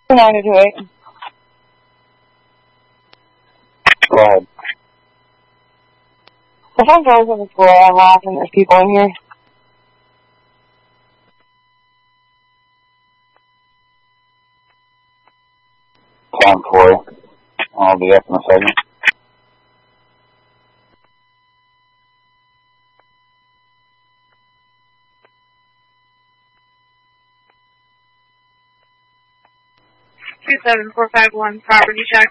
928. Go ahead. The front door's in the school. I'm laughing. There's people in here. Time for you. I'll be up in a second. Two 7451 property check.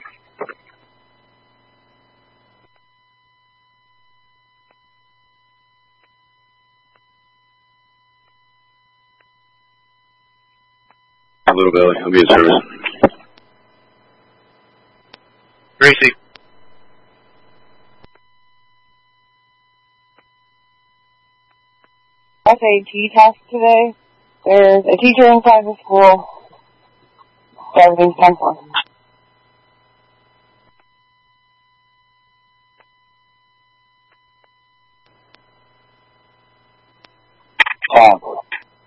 Little Billy, I'll be in service. Gracie. SAT test today. There's a teacher inside the school. Everything's 10-4. Time for you.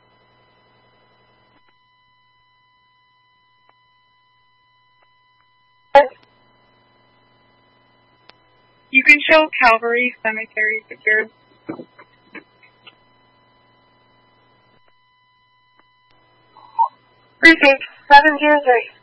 You can show Calvary Cemetery secured. Precinct 703.